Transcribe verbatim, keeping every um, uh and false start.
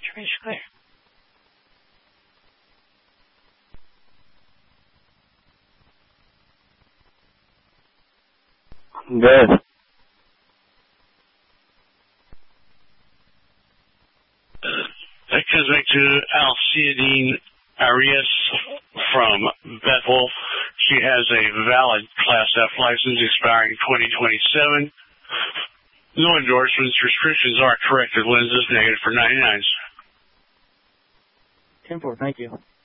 Information clear. Good. That comes back to Alciadine Arias from Bethel. She has a valid Class F license expiring twenty twenty-seven. No endorsements. Restrictions are corrected lenses, negative for ninety-nines. ten four, thank you.